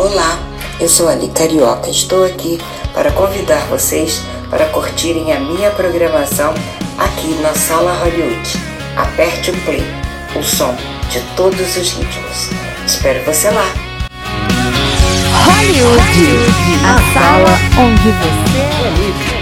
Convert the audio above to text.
Olá, eu sou Ali Carioca, estou aqui para convidar vocês para curtirem a minha programação aqui na Sala Hollywood. Aperte o play, o som de todos os ritmos. Espero você lá! Hollywood, a sala onde você é livre.